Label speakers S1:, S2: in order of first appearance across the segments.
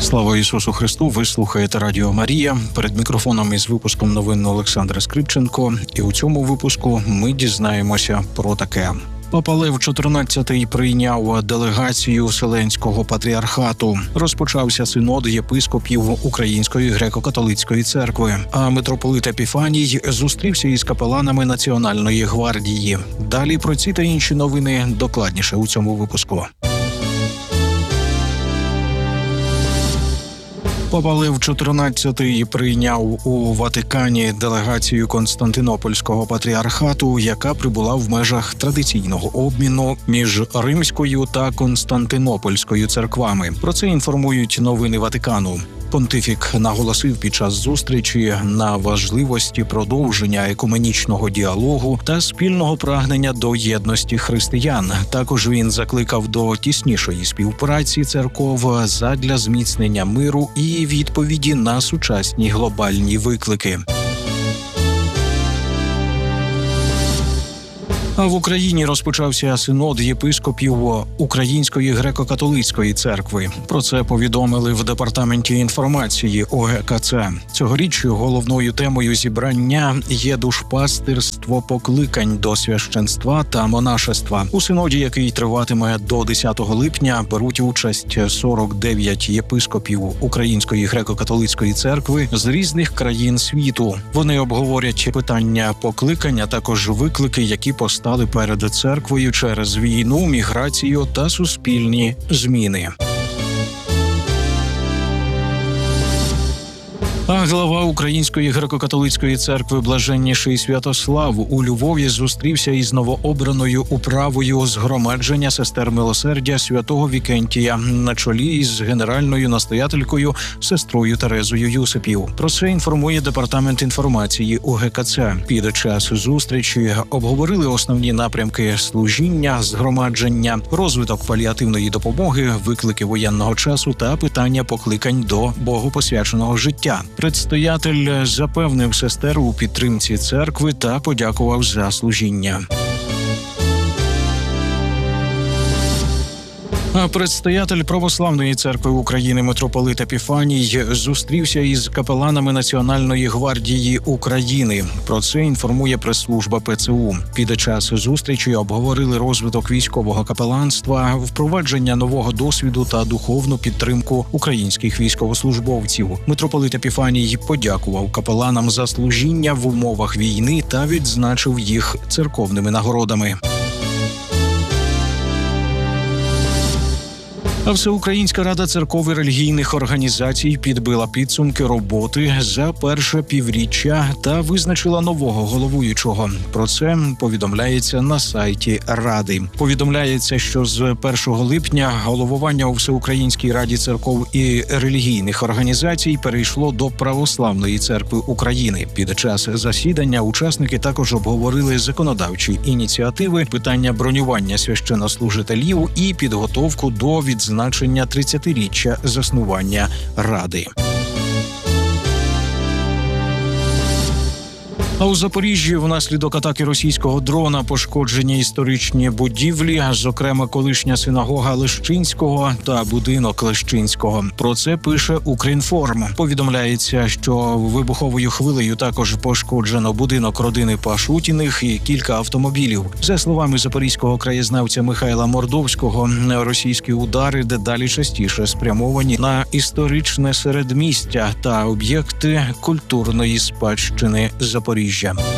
S1: Слава Ісусу Христу! Ви слухаєте Радіо Марія. Перед мікрофоном із випуском новин Олександр Скрипченко. І у цьому випуску ми дізнаємося про таке. Папа Лев XIV прийняв делегацію Вселенського патріархату. Розпочався синод єпископів Української греко-католицької церкви. А митрополит Епіфаній зустрівся із капеланами Національної гвардії. Далі про ці та інші новини докладніше у цьому випуску. Папа Лев XIV прийняв у Ватикані делегацію Константинопольського патріархату, яка прибула в межах традиційного обміну між Римською та Константинопольською церквами. Про це інформують новини Ватикану. Понтифік наголосив під час зустрічі на важливості продовження екуменічного діалогу та спільного прагнення до єдності християн. Також він закликав до тіснішої співпраці церков задля зміцнення миру і відповіді на сучасні глобальні виклики. А в Україні розпочався синод єпископів Української греко-католицької церкви. Про це повідомили в департаменті інформації ОГКЦ. Цьогоріч головною темою зібрання є душпастирство покликань до священства та монашества. У синоді, який триватиме до 10 липня, беруть участь 49 єпископів Української греко-католицької церкви з різних країн світу. Вони обговорять питання покликань, а також виклики, які постали перед церквою через війну, міграцію та суспільні зміни. А глава Української греко-католицької церкви Блаженніший Святослав у Львові зустрівся із новообраною управою згромадження сестер милосердя святого Вікентія на чолі із генеральною настоятелькою сестрою Терезою Юсипів. Про це інформує департамент інформації УГКЦ. Під час зустрічі обговорили основні напрямки служіння, згромадження, розвиток паліативної допомоги, виклики воєнного часу та питання покликань до богопосвяченого життя. Предстоятель запевнив сестер у підтримці церкви та подякував за служіння. А предстоятель Православної церкви України митрополит Епіфаній зустрівся із капеланами Національної гвардії України. Про це інформує прес-служба ПЦУ. Під час зустрічі обговорили розвиток військового капеланства, впровадження нового досвіду та духовну підтримку українських військовослужбовців. Митрополит Епіфаній подякував капеланам за служіння в умовах війни та відзначив їх церковними нагородами. А Всеукраїнська рада церков і релігійних організацій підбила підсумки роботи за перше півріччя та визначила нового головуючого. Про це повідомляється на сайті Ради. Повідомляється, що з 1 липня головування у Всеукраїнській раді церков і релігійних організацій перейшло до Православної церкви України. Під час засідання учасники також обговорили законодавчі ініціативи, питання бронювання священнослужителів і підготовку до відзначення 30-річчя заснування Ради. А у Запоріжжі внаслідок атаки російського дрона пошкоджені історичні будівлі, зокрема колишня синагога Лещинського та будинок Лещинського. Про це пише Укрінформ. Повідомляється, що вибуховою хвилею також пошкоджено будинок родини Пашутіних і кілька автомобілів. За словами запорізького краєзнавця Михайла Мордовського, російські удари дедалі частіше спрямовані на історичне середмістя та об'єкти культурної спадщини Запоріжжя.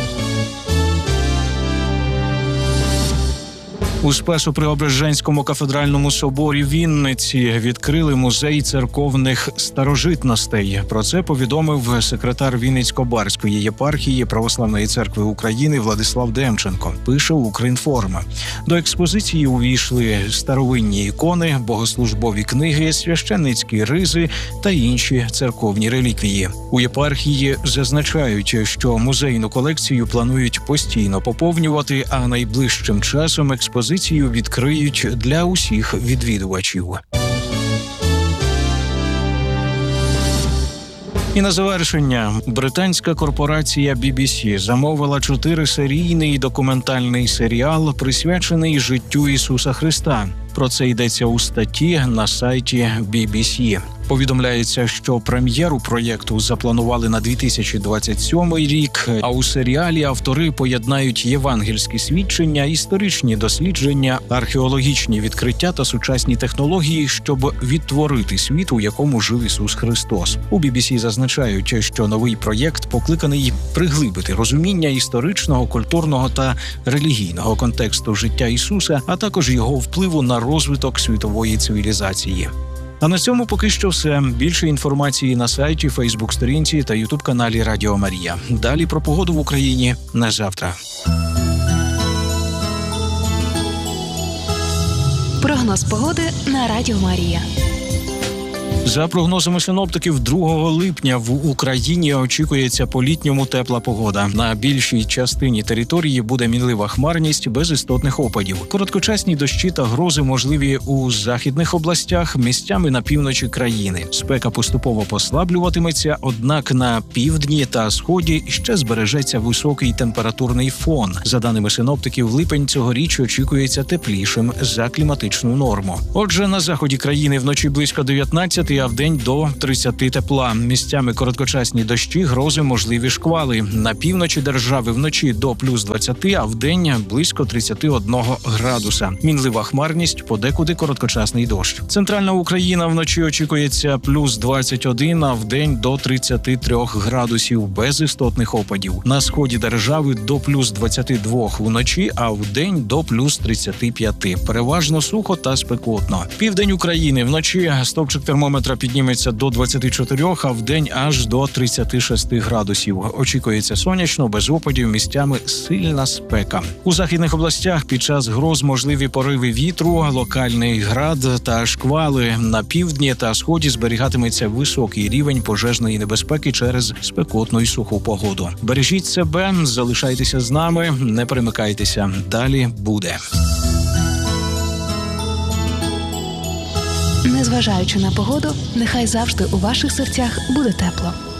S1: У Спасо-Преображенському кафедральному соборі Вінниці відкрили музей церковних старожитностей. Про це повідомив секретар Вінницько-Барської єпархії Православної церкви України Владислав Демченко. Пише Укрінформ. До експозиції увійшли старовинні ікони, богослужбові книги, священницькі ризи та інші церковні реліквії. У єпархії зазначають, що музейну колекцію планують постійно поповнювати, а найближчим часом експозицію відкриють для усіх відвідувачів. І на завершення, британська корпорація BBC замовила 4-серійний документальний серіал, присвячений життю Ісуса Христа. Про це йдеться у статті на сайті BBC. Повідомляється, що прем'єру проєкту запланували на 2027 рік, а у серіалі автори поєднають євангельські свідчення, історичні дослідження, археологічні відкриття та сучасні технології, щоб відтворити світ, у якому жив Ісус Христос. У BBC зазначають, що новий проєкт покликаний приглибити розуміння історичного, культурного та релігійного контексту життя Ісуса, а також його впливу на розвиток світової цивілізації. А на цьому поки що все. Більше інформації на сайті, Фейсбук-сторінці та Ютуб-каналі Радіо Марія. Далі про погоду в Україні на завтра.
S2: Прогноз погоди на Радіо Марія.
S1: За прогнозами синоптиків, 2 липня в Україні очікується по-літньому тепла погода. На більшій частині території буде мінлива хмарність без істотних опадів. Короткочасні дощі та грози можливі у західних областях, місцями на півночі країни. Спека поступово послаблюватиметься, однак на півдні та сході ще збережеться високий температурний фон. За даними синоптиків, липень цьогоріч очікується теплішим за кліматичну норму. Отже, на заході країни вночі близько 19, а вдень до 30 тепла. Місцями короткочасні дощі, грози, можливі шквали. На півночі держави вночі до плюс 20, а вдень близько 31 градуса. Мінлива хмарність, подекуди короткочасний дощ. Центральна Україна вночі очікується плюс 21, а вдень до 33 градусів без істотних опадів. На сході держави до плюс 22 вночі, а вдень до плюс 35. Переважно сухо та спекотно. Південь України вночі стовпчик термометра підніметься до 24, а вдень аж до 36 градусів. Очікується сонячно, без опадів, місцями сильна спека. У західних областях під час гроз можливі пориви вітру, локальний град та шквали. На півдні та сході зберігатиметься високий рівень пожежної небезпеки через спекотну і суху погоду. Бережіть себе, залишайтеся з нами, не перемикайтеся. Далі буде.
S2: Незважаючи на погоду, нехай завжди у ваших серцях буде тепло.